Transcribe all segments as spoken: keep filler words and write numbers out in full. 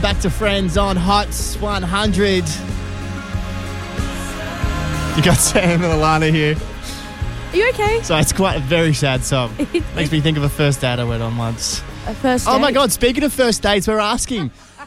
Back to Friends on Hot one hundred. You got Sam and Alana here. Are you okay? So it's quite a very sad song. Makes me think of a first date I went on once. A first date? Oh my God, speaking of first dates, we're asking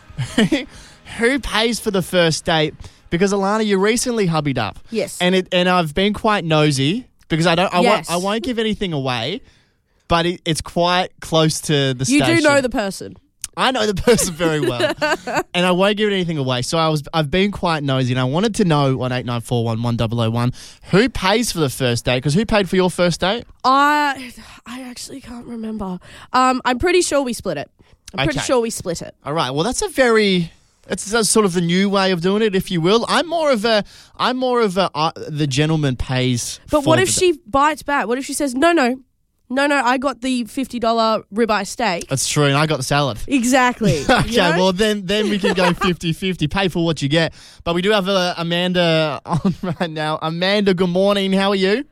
who pays for the first date? Because Alana, you recently hubbied up. Yes. And it and I've been quite nosy because I don't I Yes. won't I won't give anything away, but it, it's quite close to the You station. do know the person. I know the person very well, and I won't give anything away. So I was, I've been quite nosy, and I wanted to know on eight nine four one one zero zero one who pays for the first date. Because who paid for your first date? I I actually can't remember. Um, I'm pretty sure we split it. I'm pretty Okay. sure we split it. All right. Well, that's a very, that's, that's sort of the new way of doing it, if you will. I'm more of a, I'm more of a, uh, the gentleman pays. But for what if the- she bites back? What if she says, no, no, no, no, I got the fifty dollars ribeye steak. That's true, and I got the salad. Exactly. Okay, You know? well, then then we can go fifty-fifty. Pay for what you get. But we do have uh, Amanda on right now. Amanda, good morning. How are you?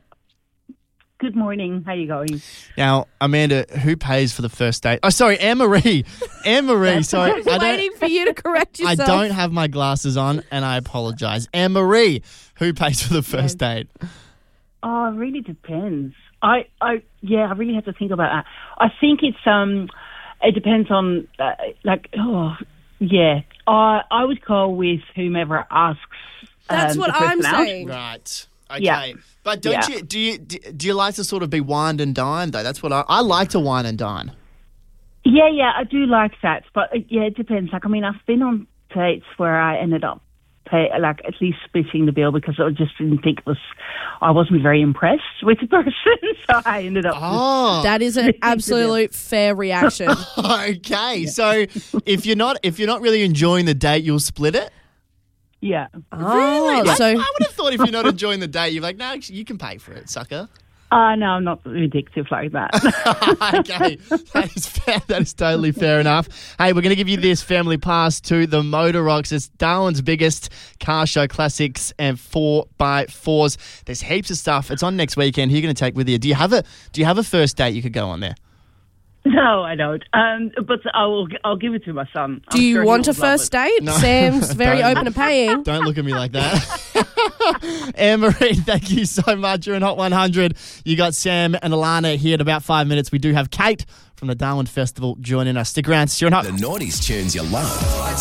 Good morning. How you going? Now, Amanda, who pays for the first date? Oh, sorry, Anne-Marie. Anne-Marie, sorry. I was I waiting don't, for you to correct I yourself. don't have my glasses on, and I apologise. Anne-Marie, who pays for the first date? Oh, it really depends. I, I, yeah, I really have to think about that. I think it's um, it depends on uh, like, oh, yeah. I I would go with whomever asks. That's um, what the person I'm out. saying. Right. Okay. Yeah. But don't Yeah. you do you do you like to sort of be wined and dined though? That's what I I like to wine and dine. Yeah, yeah, I do like that, but uh, yeah, it depends. Like, I mean, I've been on dates where I ended up pay like at least splitting the bill because I just didn't think it was. I wasn't very impressed with the person, so I ended up. Oh. That is an absolute fair reaction. Okay. So if you're not if you're not really enjoying the date, you'll split it? Yeah. Oh, Like, so I would have thought if you're not enjoying the date, you're like, no, you can pay for it, sucker. Uh, no, I'm not ridiculous like that. Okay, that is fair. That is totally fair enough. Hey, we're going to give you this family pass to the Motor Rocks. It's Darwin's biggest car show classics and four by fours. There's heaps of stuff. It's on next weekend. Who are you going to take with you? Do you have a Do you have a first date you could go on there? No, I don't. Um, but I will. I'll give it to my son. do I'm you sure he want a would love first it. date? No. Sam's very Don't. open to paying. Don't look at me like that. Anne-Marie, thank you so much. You're in Hot one hundred. You got Sam and Alana here in about five minutes. We do have Kate from the Darwin Festival joining us. Stick around. You're in Hot. The noughties tunes you love.